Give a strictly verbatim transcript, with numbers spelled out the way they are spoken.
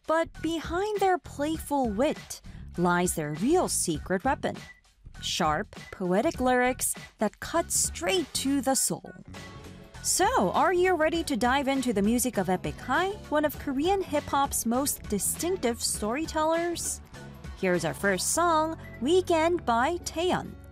But behind their playful wit lies their real secret weapon: sharp, poetic lyrics that cut straight to the soul. So, are you ready to dive into the music of Epic High, one of Korean hip-hop's most distinctive storytellers? Here's our first song, Weekend by Taeyeon.